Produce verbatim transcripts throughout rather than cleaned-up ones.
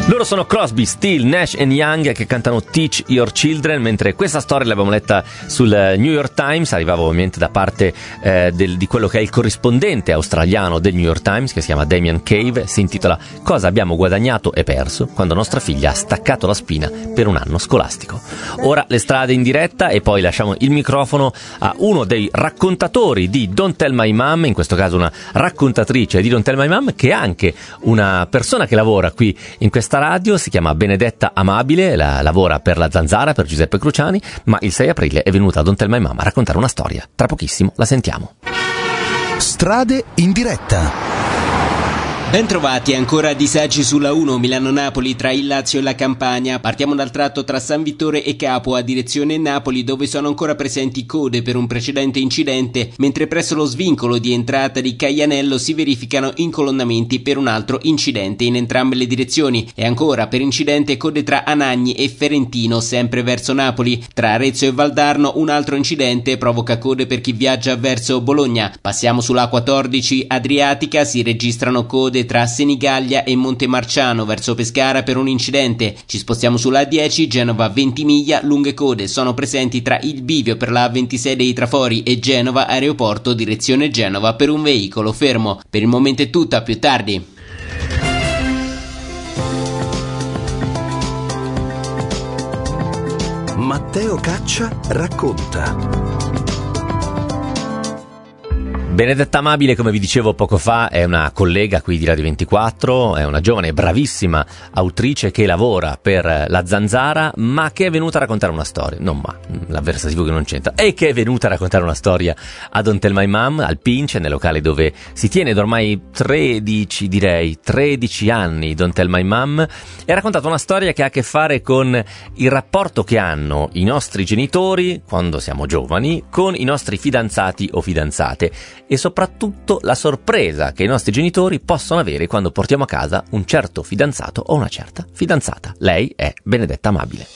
Loro sono Crosby, Steele, Nash and Young che cantano Teach Your Children, mentre questa storia l'abbiamo letta sul New York Times, arrivava ovviamente da parte eh, del, di quello che è il corrispondente australiano del New York Times, che si chiama Damien Cave. Si intitola Cosa abbiamo guadagnato e perso quando nostra figlia ha staccato la spina per un anno scolastico. Ora le strade in diretta e poi lasciamo il microfono a uno dei raccontatori di Don't Tell My Mom, in questo caso una raccontatrice di Don't Tell My Mom, che è anche una persona che lavora qui in questa radio, si chiama Benedetta Amabile, la, lavora per la Zanzara, per Giuseppe Cruciani, ma il sei aprile è venuta a Don't Tell My Mom a raccontare una storia. Tra pochissimo la sentiamo. Strade in diretta. Bentrovati, ancora disagi sulla uno Milano-Napoli tra il Lazio e la Campania. Partiamo dal tratto tra San Vittore e Capua a direzione Napoli, dove sono ancora presenti code per un precedente incidente, mentre presso lo svincolo di entrata di Caianello si verificano incolonnamenti per un altro incidente in entrambe le direzioni. E ancora per incidente code tra Anagni e Ferentino, sempre verso Napoli. Tra Arezzo e Valdarno un altro incidente provoca code per chi viaggia verso Bologna. Passiamo sulla quattordici Adriatica, si registrano code tra Senigallia e Montemarciano verso Pescara per un incidente. Ci spostiamo sulla A dieci Genova Ventimiglia, lunghe code sono presenti tra il bivio per la A ventisei dei Trafori e Genova Aeroporto direzione Genova per un veicolo fermo. Per il momento è tutto, a più tardi. Matteo Caccia racconta. Benedetta Amabile, come vi dicevo poco fa, è una collega qui di Radio ventiquattro, è una giovane e bravissima autrice che lavora per la Zanzara, ma che è venuta a raccontare una storia, non ma, l'avversativo che non c'entra, e che è venuta a raccontare una storia a Don't Tell My Mom, al Pinch, nel locale dove si tiene da ormai tredici, direi, tredici anni Don't Tell My Mom, e ha raccontato una storia che ha a che fare con il rapporto che hanno i nostri genitori, quando siamo giovani, con i nostri fidanzati o fidanzate, e soprattutto la sorpresa che i nostri genitori possono avere quando portiamo a casa un certo fidanzato o una certa fidanzata. Lei è Benedetta Amabile.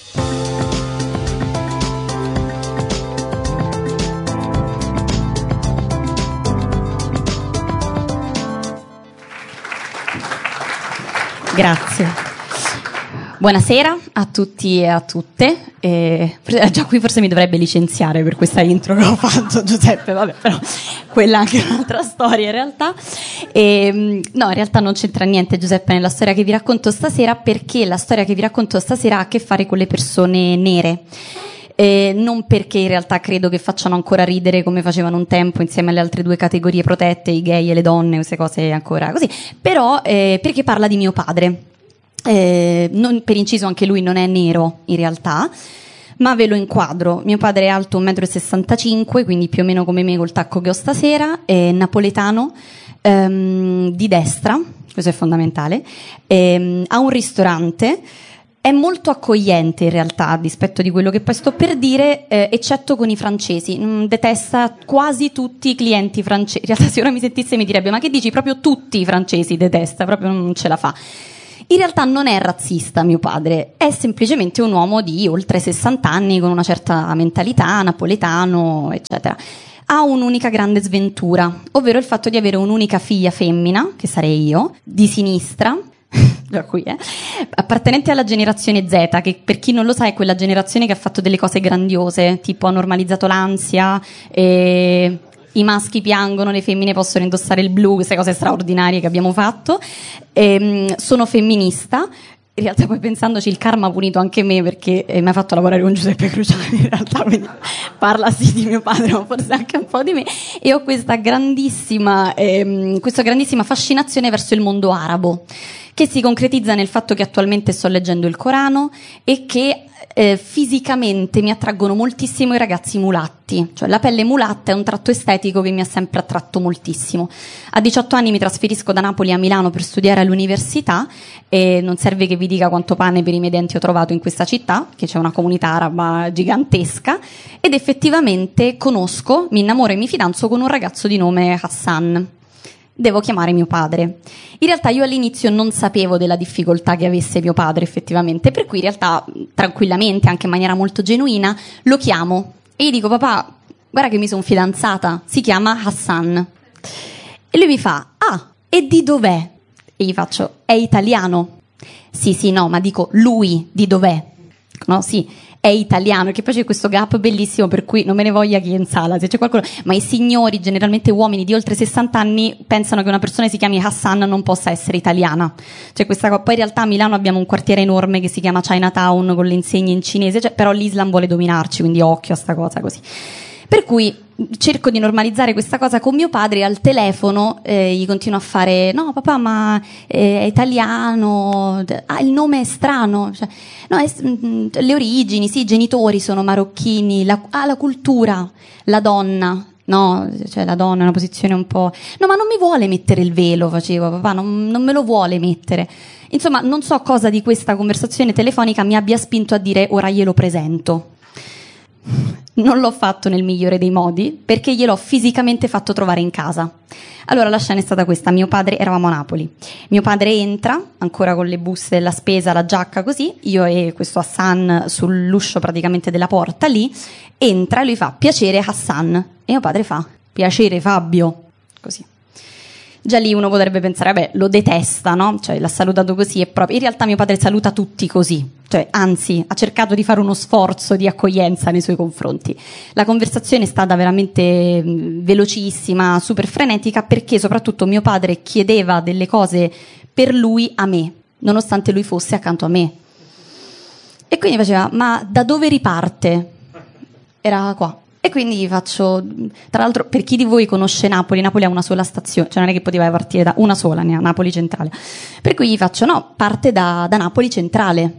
Grazie. Buonasera a tutti e a tutte. E già qui forse mi dovrebbe licenziare per questa intro che ho fatto Giuseppe, vabbè, però quella è anche un'altra storia in realtà. E, no, in realtà non c'entra niente Giuseppe nella storia che vi racconto stasera, perché la storia che vi racconto stasera ha a che fare con le persone nere. Eh, non perché in realtà credo che facciano ancora ridere come facevano un tempo insieme alle altre due categorie protette, i gay e le donne, queste cose ancora così, però eh, perché parla di mio padre. Eh, non, per inciso anche lui non è nero in realtà, ma ve lo inquadro. Mio padre è alto un metro e sessantacinque, quindi più o meno come me col tacco che ho stasera, è napoletano, ehm, di destra, questo è fondamentale, ehm, ha un ristorante, è molto accogliente in realtà a dispetto di quello che poi sto per dire, eh, eccetto con i francesi. Mm, detesta quasi tutti i clienti francesi. In realtà se ora mi sentisse mi direbbe: ma che dici, proprio tutti i francesi detesta, proprio non ce la fa. In realtà non è razzista mio padre, è semplicemente un uomo di oltre sessanta anni con una certa mentalità, napoletano, eccetera. Ha un'unica grande sventura, ovvero il fatto di avere un'unica figlia femmina, che sarei io, di sinistra, già qui, eh, appartenente alla generazione Z, che per chi non lo sa è quella generazione che ha fatto delle cose grandiose, tipo ha normalizzato l'ansia, e i maschi piangono, le femmine possono indossare il blu, queste cose straordinarie che abbiamo fatto. E, sono femminista. In realtà poi pensandoci il karma ha punito anche me, perché eh, mi ha fatto lavorare con Giuseppe Cruciani in realtà, quindi parla sì di mio padre ma forse anche un po' di me, e ho questa grandissima ehm, questa grandissima fascinazione verso il mondo arabo, che si concretizza nel fatto che attualmente sto leggendo il Corano e che eh, fisicamente mi attraggono moltissimo i ragazzi mulatti, cioè la pelle mulatta è un tratto estetico che mi ha sempre attratto moltissimo. A diciotto anni mi trasferisco da Napoli a Milano per studiare all'università, e non serve che vi dica quanto pane per i miei denti ho trovato in questa città, che c'è una comunità araba gigantesca, ed effettivamente conosco, mi innamoro e mi fidanzo con un ragazzo di nome Hassan. Devo chiamare mio padre. In realtà io all'inizio non sapevo della difficoltà che avesse mio padre effettivamente, per cui in realtà tranquillamente, anche in maniera molto genuina, lo chiamo e gli dico: papà, guarda che mi sono fidanzata, si chiama Hassan. E lui mi fa: ah, e di dov'è? E gli faccio: è italiano. Sì, sì, no, ma dico lui di dov'è? No, sì, è italiano, perché poi c'è questo gap bellissimo per cui non me ne voglia chi è in sala, se c'è qualcuno, ma i signori, generalmente uomini di oltre sessanta anni, pensano che una persona che si chiami Hassan non possa essere italiana. C'è questa cosa. Poi in realtà a Milano abbiamo un quartiere enorme che si chiama Chinatown con le insegne in cinese, cioè, però l'Islam vuole dominarci, quindi occhio a sta cosa così. Per cui cerco di normalizzare questa cosa con mio padre, al telefono eh, gli continuo a fare no papà ma è italiano, ah il nome è strano, cioè, no, è, mh, le origini, sì, i genitori sono marocchini, la, ah, la cultura, la donna, no, cioè la donna è una posizione un po', no ma non mi vuole mettere il velo, facevo papà, non, non me lo vuole mettere. Insomma, non so cosa di questa conversazione telefonica mi abbia spinto a dire ora glielo presento. Non l'ho fatto nel migliore dei modi, perché gliel'ho fisicamente fatto trovare in casa. Allora la scena è stata questa: mio padre, eravamo a Napoli, mio padre entra ancora con le buste della spesa, la giacca così, io e questo Hassan sull'uscio praticamente della porta lì, entra e lui fa piacere Hassan e mio padre fa piacere Fabio, così. Già lì uno potrebbe pensare, vabbè, lo detesta, no? Cioè l'ha salutato così e proprio. In realtà mio padre saluta tutti così, cioè anzi ha cercato di fare uno sforzo di accoglienza nei suoi confronti. La conversazione è stata veramente velocissima, super frenetica, perché soprattutto mio padre chiedeva delle cose per lui a me, nonostante lui fosse accanto a me. E quindi faceva, ma da dove riparte? Era qua. E quindi gli faccio, tra l'altro, per chi di voi conosce Napoli, Napoli ha una sola stazione, cioè non è che poteva partire da una sola, ne ha Napoli Centrale. Per cui gli faccio, no, parte da, da Napoli Centrale.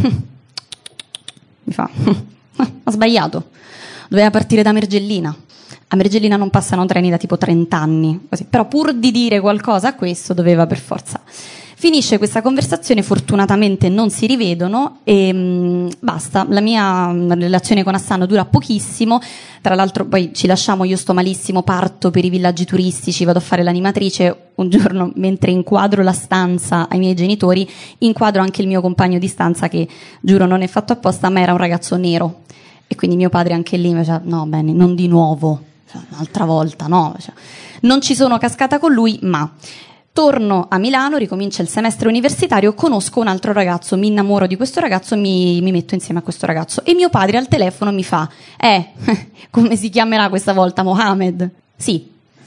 Mi fa, ha sbagliato, doveva partire da Mergellina. A Mergellina non passano treni da tipo trenta anni, così. Però pur di dire qualcosa a questo doveva per forza. Finisce questa conversazione, fortunatamente non si rivedono e mh, basta. La mia relazione con Hassan dura pochissimo, tra l'altro poi ci lasciamo, io sto malissimo, parto per i villaggi turistici, vado a fare l'animatrice. Un giorno, mentre inquadro la stanza ai miei genitori, inquadro anche il mio compagno di stanza che, giuro, non è fatto apposta, ma era un ragazzo nero. E quindi mio padre anche lì mi diceva, no bene, non di nuovo, cioè, un'altra volta, no. Cioè, non ci sono cascata con lui, ma... Torno a Milano, ricomincia il semestre universitario, conosco un altro ragazzo, mi innamoro di questo ragazzo, mi, mi metto insieme a questo ragazzo e mio padre al telefono mi fa eh, come si chiamerà questa volta, Mohamed? Sì,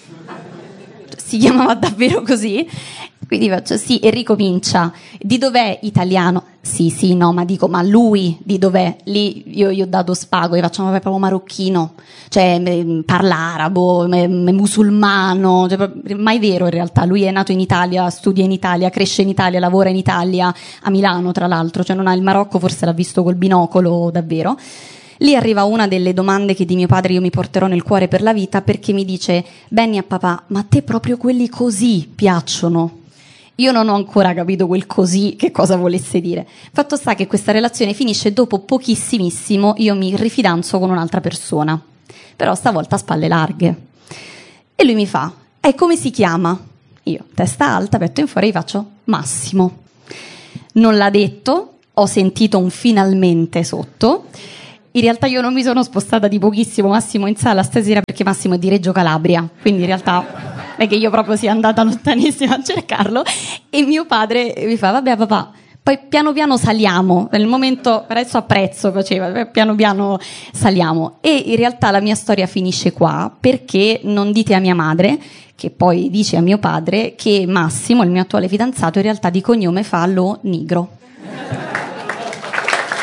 si chiamava davvero così? Quindi faccio sì e ricomincia. Di dov'è? Italiano. Sì, sì, no, ma dico, ma lui di dov'è? Lì io gli ho dato spago e faccio, ma è proprio marocchino, cioè parla arabo, è, è musulmano, cioè, mai vero in realtà. Lui è nato in Italia, studia in Italia, cresce in Italia, lavora in Italia, a Milano tra l'altro, cioè non ha il Marocco, forse l'ha visto col binocolo davvero. Lì arriva una delle domande che di mio padre io mi porterò nel cuore per la vita, perché mi dice, Benny a papà, ma a te proprio quelli così piacciono? Io non ho ancora capito quel così che cosa volesse dire. Fatto sta che questa relazione finisce dopo pochissimissimo, io mi rifidanzo con un'altra persona, però stavolta a spalle larghe. E lui mi fa, e come si chiama? Io, testa alta, petto in fuori, gli faccio, Massimo. Non l'ha detto, ho sentito un finalmente sotto. In realtà io non mi sono spostata di pochissimo Massimo in sala stasera perché Massimo è di Reggio Calabria, quindi in realtà è che io proprio sia andata lontanissimo a cercarlo. E mio padre mi fa, vabbè papà, poi piano piano saliamo, nel momento adesso apprezzo, faceva, piano piano saliamo. E in realtà la mia storia finisce qua, perché non dite a mia madre, che poi dice a mio padre, che Massimo, il mio attuale fidanzato, in realtà di cognome fa lo Nigro.